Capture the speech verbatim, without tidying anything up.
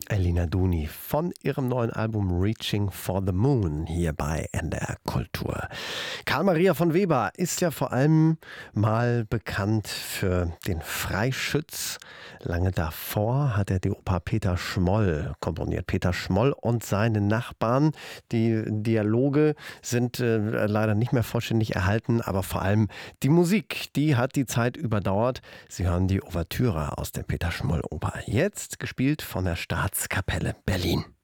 Elina Duni von ihrem neuen Album Reaching for the Moon hier bei N D R Kultur. Karl Maria von Weber ist ja vor allem mal bekannt für den Freischütz. Lange davor hat er die Oper Peter Schmoll komponiert. Peter Schmoll und seine Nachbarn. Die Dialoge sind äh, leider nicht mehr vollständig erhalten, aber vor allem die Musik, die hat die Zeit überdauert. Sie hören die Ouvertüre aus der Peter Schmoll Oper. Jetzt gespielt von der Staatskapelle Berlin.